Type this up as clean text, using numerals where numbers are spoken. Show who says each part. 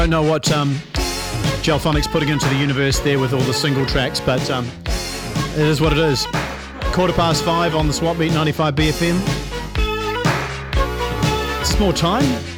Speaker 1: I don't know what Gelphonic's putting into the universe there with all the single tracks, but it is what it is. 5:15 on the Swap Meet 95 BFM. It's more time.